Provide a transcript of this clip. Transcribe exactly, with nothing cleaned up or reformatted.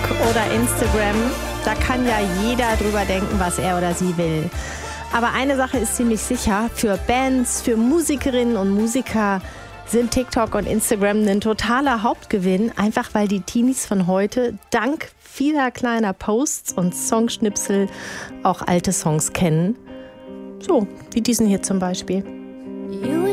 oder Instagram, da kann ja jeder drüber denken, was er oder sie will. Aber eine Sache ist ziemlich sicher, für Bands, für Musikerinnen und Musiker sind TikTok und Instagram ein totaler Hauptgewinn, einfach weil die Teenies von heute dank vieler kleiner Posts und Songschnipsel auch alte Songs kennen. So, wie diesen hier zum Beispiel. You